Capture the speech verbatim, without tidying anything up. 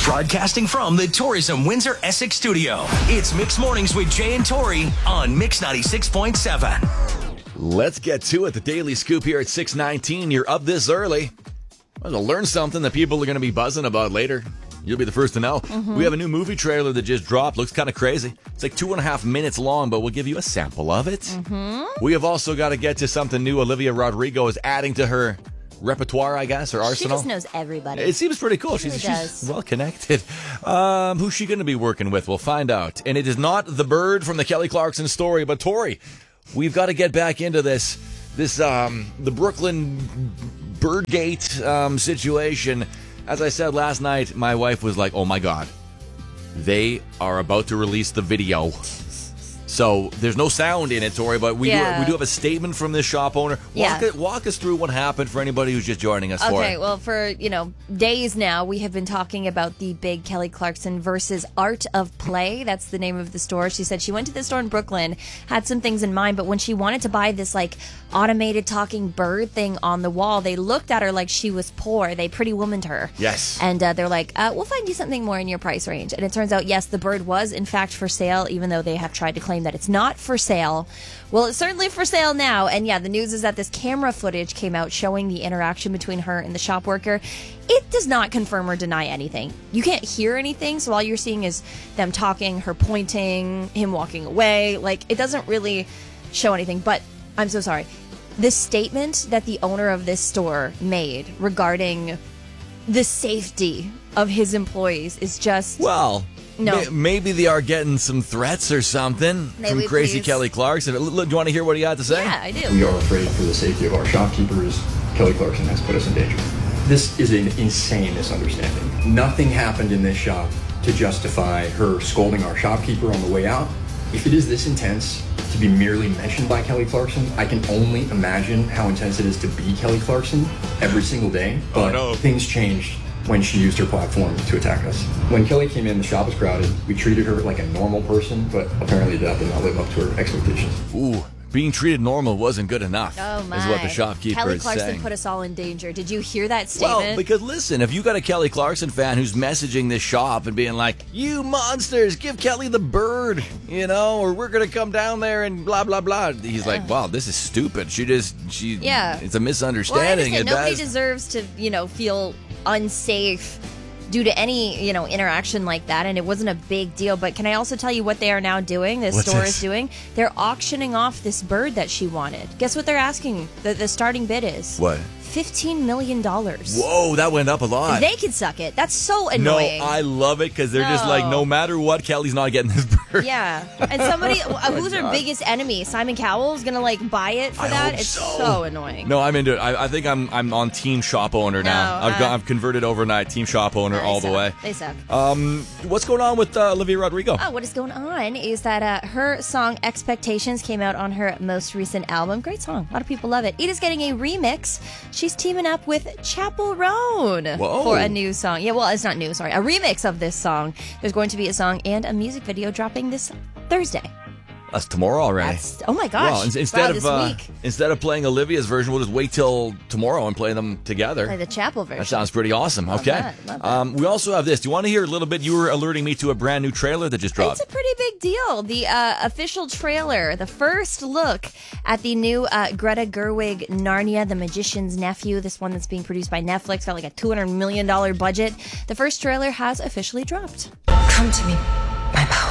Broadcasting from the Tourism Windsor Essex studio, it's Mixed Mornings with Jay and Tori on Mix ninety-six point seven. Let's get to it. The Daily Scoop here at six nineteen. You're up this early. Well, to learn something that people are going to be buzzing about later. You'll be the first to know. Mm-hmm. We have a new movie trailer that just dropped. Looks kind of crazy. It's like two and a half minutes long, but we'll give you a sample of it. Mm-hmm. We have also got to get to something new. Olivia Rodrigo is adding to her repertoire, I guess, or arsenal. She just knows everybody. It seems pretty cool. She she's, really she's well connected. Um, who's she going to be working with? We'll find out. And it is not the bird from the Kelly Clarkson story, but Tori, we've got to get back into this. This um, the Brooklyn Birdgate um, situation. As I said last night, my wife was like, "Oh my God, they are about to release the video." So there's no sound in it, Tori, but we Yeah. do we do have a statement from this shop owner. Walk, Yeah. it, walk us through what happened for anybody who's just joining us. for Okay, it. well, for, you know, days now, we have been talking about the big Kelly Clarkson versus Art of Play. That's the name of the store. She said she went to the store in Brooklyn, had some things in mind, but when she wanted to buy this, like, automated talking bird thing on the wall, they looked at her like she was poor. They pretty womaned her. Yes. And uh, they're like, uh, we'll find you something more in your price range. And it turns out, yes, the bird was, in fact, for sale, even though they have tried to claim that it's not for sale. Well, it's certainly for sale now. And yeah, the news is that this camera footage came out showing the interaction between her and the shop worker. It does not confirm or deny anything. You can't hear anything, so all you're seeing is them talking, her pointing, him walking away. Like, it doesn't really show anything. But I'm so sorry. The statement that the owner of this store made regarding the safety of his employees is just... Well... No. May- Maybe they are getting some threats or something May from we crazy please? Kelly Clarkson. L- l- Do you want to hear what he had to say? Yeah, I do. We are afraid for the safety of our shopkeepers. Kelly Clarkson has put us in danger. This is an insane misunderstanding. Nothing happened in this shop to justify her scolding our shopkeeper on the way out. If it is this intense to be merely mentioned by Kelly Clarkson, I can only imagine how intense it is to be Kelly Clarkson every single day. But Oh, no. things changed when she used her platform to attack us. When Kelly came in, the shop was crowded. We treated her like a normal person, but apparently that did not live up to her expectations. Ooh, being treated normal wasn't good enough. Oh my. Is what the shopkeeper Kelly is Clarkson saying. put us all in danger. Did you hear that statement? Well, because listen, if you got a Kelly Clarkson fan who's messaging this shop and being like, "You monsters, give Kelly the bird," you know, or "We're gonna come down there and blah blah blah," he's like, "Wow, this is stupid." She just, she, Yeah. it's a Well, I misunderstanding. understand. It Nobody does. deserves to, you know, feel unsafe due to any, you know, interaction like that, and it wasn't a big deal. But can I also tell you what they are now doing? This What's store this? is doing. They're auctioning off this bird that she wanted. Guess what they're asking? The, the starting bid is What? fifteen million dollars. Whoa, that went up a lot. They can suck it. That's so no, annoying. I love it because they're just like, No. no matter what, Kelly's not getting this bird. Yeah, and somebody uh, who's our God. biggest enemy, Simon Cowell, is gonna like buy it for I that. hope It's so. so annoying. No, I'm into it. I, I think I'm I'm on team shop owner now. No, I've got uh, I've converted overnight. Team shop owner They all the suck. way. They suck. Um, what's going on with uh, Olivia Rodrigo? Oh, what is going on is that uh, her song Expectations came out on her most recent album. Great song. A lot of people love it. It is getting a remix. She's teaming up with Chappell Roan Whoa. for a new song. Yeah, well, it's not new, sorry. A remix of this song. There's going to be a song and a music video dropping this Thursday. That's tomorrow already. That's, oh my gosh. Well, in- instead wow, of this uh, week. instead of playing Olivia's version, we'll just wait till tomorrow and play them together. Play the Chappell version. That sounds pretty awesome. Love okay. that, love that. Um, we also have this. Do you want to hear a little bit? You were alerting me to a brand new trailer that just dropped. It's a pretty big deal. The uh, official trailer, the first look at the new uh, Greta Gerwig Narnia, the Magician's Nephew, this one that's being produced by Netflix, got like a two hundred million dollars budget. The first trailer has officially dropped. Come to me, my power.